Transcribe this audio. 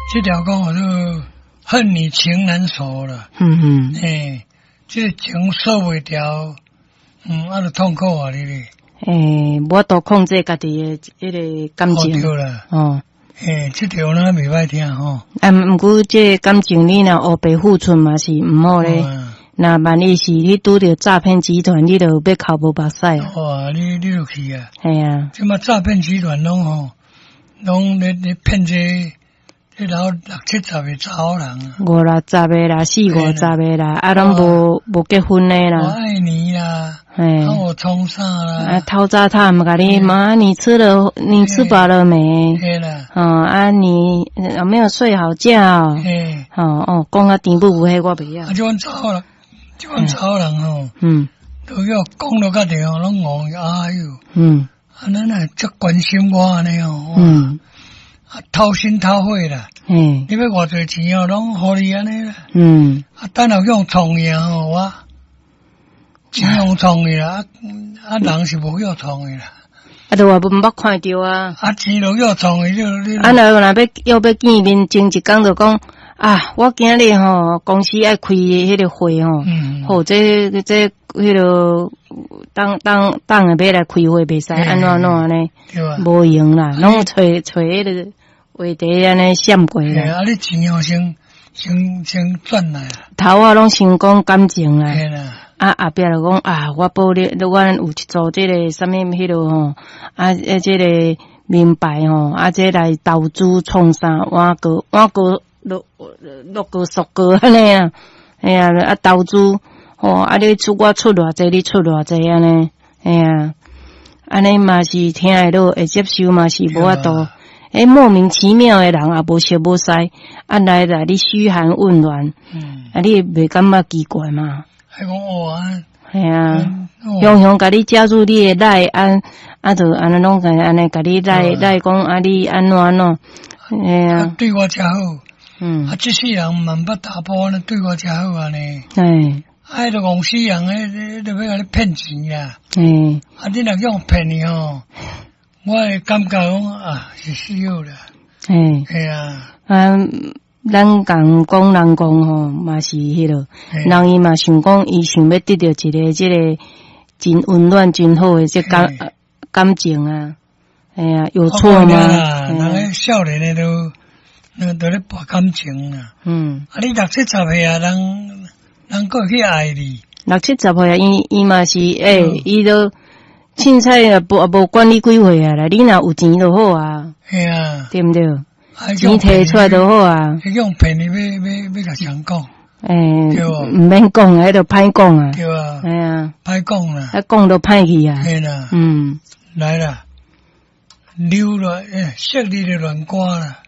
这条讲我就恨你情难舍了。这个情受不掉，就痛苦啊，你咧。 我都控制家己的这个感情。 对啦。这条呢袂歹听吼。 不过这感情你若黑白付出嘛是唔好咧。那万一是你拄着诈骗集团，你就要哭无目屎。 哇，你就去啊。 系啊。 即嘛诈骗集团拢咧骗这老60-70个查某人啊。 50-60个啦，40-50个啦，拢无结婚的啦。 我爱你啦。我冲啥啦？ 偷早他们甲你妈，你吃饱了没？ 对啦。 你有没有睡好觉？讲啊甜不不迄我不要。 这款查某人吼，都要讲到甲地方拢戆哎哟。咱也足关心我安尼哦。掏心掏肺啦。你要偌侪钱哦，拢互你安尼啦。等下用创业吼，我钱用创的啦，人是无要创的啦。 就我捌看到啊。 钱都要创的，你。 若要见面，前一工就讲我今日吼公司爱开迄个会吼，或者迄个当下要来开会，袂使安怎呢？无用啦，拢找迄个话题安尼闪过啦。 你钱哦先赚来。 头啊拢先讲感情啦。后壁就讲我保你，我有一组这个什么迄个吼，这个名牌吼，这来投资创啥，我个落个熟个安尼啊，投资吼，你我出偌济，你出偌济安尼，安尼嘛是听会落会接受嘛是无法度，莫名其妙的人也无熟无识，来你嘘寒问暖，你袂感觉奇怪嘛？ 还讲雄甲你加入你的赖就安尼拢安尼甲你赖讲你安怎， 对我真好。这世人万不打破呢，对我真好安尼。就公司人就要甲你骗钱啦。你若用骗你吼，我会感觉讲是需要啦。 咱讲人讲吼，嘛是迄落，人伊嘛想讲，伊想要得到一个这个真温暖、真好的这感情啊，有错吗？ 人少年的都咧博感情啊。你60-70岁啊，人个去爱你。 60-70岁啊，伊嘛是伊都凊彩也无管你几岁啊啦，你若有钱就好啊。对不对？钱摕出来就好啊！ 迄种骗你要甲谁讲？ 唔免讲，迄就歹讲啊！ 对啊，歹讲啦， 讲都歹去啊！ 嘿啦，来啦，溜了，色你的软瓜啦。